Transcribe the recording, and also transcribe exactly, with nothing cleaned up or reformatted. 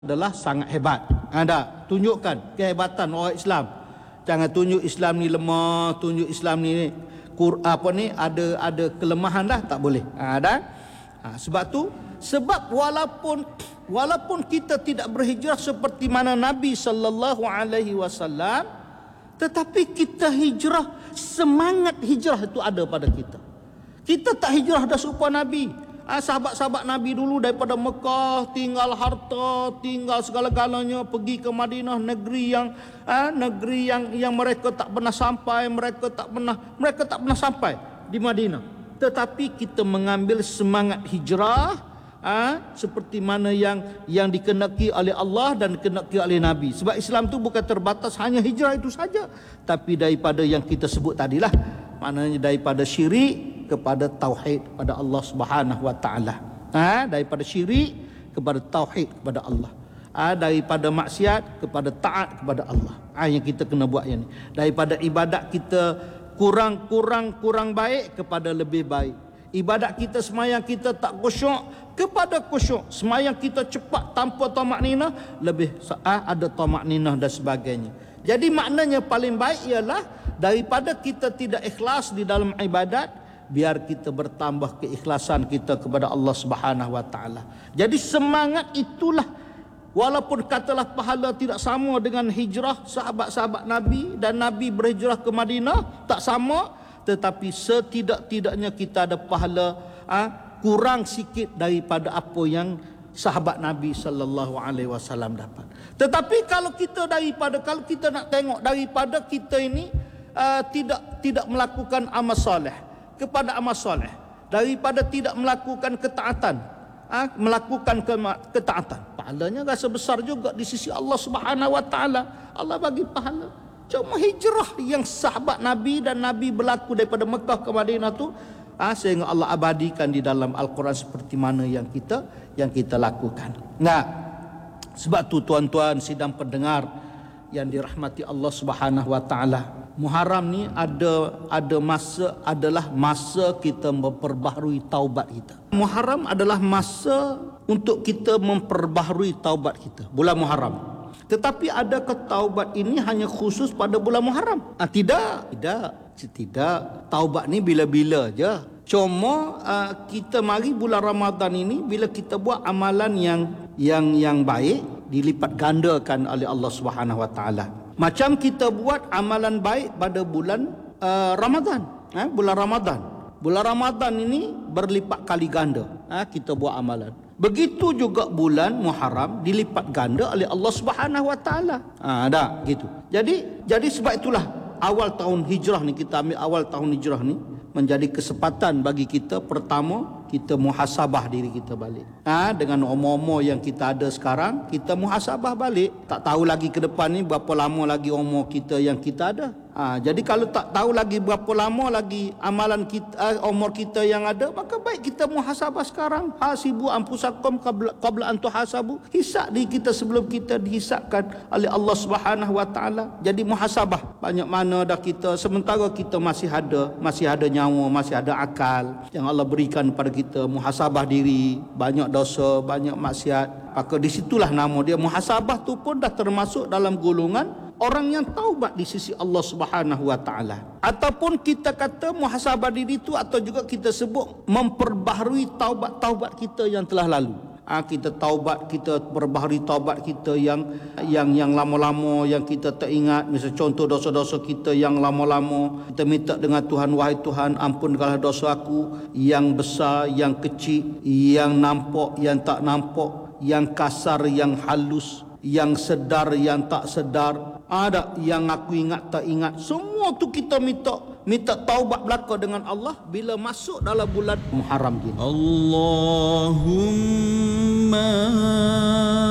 adalah sangat hebat. Anda tunjukkan kehebatan orang Islam. Jangan tunjuk Islam ni lemah, tunjuk Islam ni kur, apa ni ada ada kelemahan dah, tak boleh. Ada. Ha, sebab tu sebab walaupun walaupun kita tidak berhijrah seperti mana Nabi sallallahu alaihi wasallam, tetapi kita hijrah, semangat hijrah itu ada pada kita. Kita tak hijrah dah serupa Nabi. Ah, sahabat-sahabat Nabi dulu daripada Mekah tinggal harta, tinggal segala-galanya, pergi ke Madinah, negeri yang ah, negeri yang yang mereka tak pernah sampai, mereka tak pernah mereka tak pernah sampai di Madinah. Tetapi kita mengambil semangat hijrah ah, seperti mana yang yang dikenaki oleh Allah dan dikenaki oleh Nabi. Sebab Islam tu bukan terbatas hanya hijrah itu saja, tapi daripada yang kita sebut tadilah, maknanya daripada syirik kepada tauhid kepada Allah Subhanahu wa taala. Ha, daripada syirik kepada tauhid kepada Allah. Ha, daripada maksiat kepada taat kepada Allah. Ha, yang kita kena buat yang ni. Daripada ibadat kita kurang-kurang kurang baik kepada lebih baik. Ibadat kita semayang kita tak khusyuk kepada khusyuk. Semayang kita cepat tanpa tamak ninah, lebih ha, ada tamak ninah dan sebagainya. Jadi maknanya paling baik ialah daripada kita tidak ikhlas di dalam ibadat, biar kita bertambah keikhlasan kita kepada Allah Subhanahu wa taala. Jadi semangat itulah, walaupun katalah pahala tidak sama dengan hijrah sahabat-sahabat Nabi dan Nabi berhijrah ke Madinah tak sama, tetapi setidak-tidaknya kita ada pahala ha, kurang sikit daripada apa yang sahabat Nabi sallallahu alaihi wasallam dapat. Tetapi kalau kita daripada kalau kita nak tengok daripada kita ini uh, tidak tidak melakukan amal soleh kepada amal soleh, daripada tidak melakukan ketaatan, ha, melakukan ke- ketaatan, pahalanya rasa besar juga di sisi Allah Subhanahu wa taala. Allah bagi pahala. Cuma hijrah yang sahabat Nabi dan Nabi berlaku daripada Mekah ke Madinah tu, ha, sehingga Allah abadikan di dalam Al-Quran seperti mana yang kita yang kita lakukan. Nah, sebab tu tuan-tuan sidang pendengar yang dirahmati Allah Subhanahu wa taala, Muharram ni ada ada masa adalah masa kita memperbaharui taubat kita. Muharram adalah masa untuk kita memperbaharui taubat kita. Bulan Muharram. Tetapi adakah taubat ini hanya khusus pada bulan Muharram? Ah, tidak, tidak, tidak. Taubat ni bila-bila aja. Cuma uh, kita mari bulan Ramadan ini, bila kita buat amalan yang yang yang baik, dilipat gandakan oleh Allah Subhanahu wa taala. Macam kita buat amalan baik pada bulan uh, Ramadan, ha? bulan Ramadan. Bulan Ramadan ini berlipat kali ganda, ha? kita buat amalan. Begitu juga bulan Muharram dilipat ganda oleh Allah Subhanahu wa taala. Ha, ada gitu. Jadi jadi sebab itulah awal tahun hijrah ni, kita ambil awal tahun hijrah ni menjadi kesempatan bagi kita, pertama kita muhasabah diri kita balik. Ha, dengan umur-umur yang kita ada sekarang, kita muhasabah balik. Tak tahu lagi ke depan ni berapa lama lagi umur kita yang kita ada. Ha, jadi kalau tak tahu lagi berapa lama lagi amalan kita, uh, umur kita yang ada, maka baik kita muhasabah sekarang. Hasibu anfusakum qabla qabla an tuhasabu. Hisab diri kita sebelum kita dihisabkan oleh Allah Subhanahu wa taala. Jadi muhasabah banyak mana dah kita, sementara kita masih ada masih ada nyawa, masih ada akal yang Allah berikan kepada kita, muhasabah diri, banyak dosa, banyak maksiat. Maka disitulah nama dia muhasabah tu pun dah termasuk dalam golongan orang yang taubat di sisi Allah Subhanahu wa taala. Ataupun kita kata muhasabah diri itu, atau juga kita sebut memperbaharui taubat-taubat kita yang telah lalu. Ha, kita taubat, kita perbaharui taubat kita yang yang yang lama-lama yang kita tak ingat. Misal contoh dosa-dosa kita yang lama-lama, kita minta dengan Tuhan, wahai Tuhan, ampunkanlah dosa aku yang besar, yang kecil, yang nampak, yang tak nampak, yang kasar, yang halus, yang sedar, yang tak sedar, ada yang aku ingat tak ingat. Semua tu kita minta minta taubat belaka dengan Allah bila masuk dalam bulan Muharram ini. Allahumma